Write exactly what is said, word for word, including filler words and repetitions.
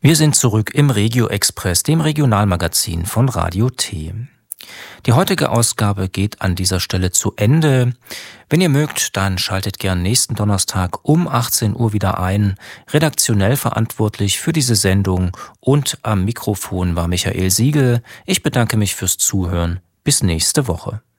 Wir sind zurück im Regio Express, dem Regionalmagazin von Radio T. Die heutige Ausgabe geht an dieser Stelle zu Ende. Wenn ihr mögt, dann schaltet gern nächsten Donnerstag um achtzehn Uhr wieder ein. Redaktionell verantwortlich für diese Sendung und am Mikrofon war Michael Siegel. Ich bedanke mich fürs Zuhören. Bis nächste Woche.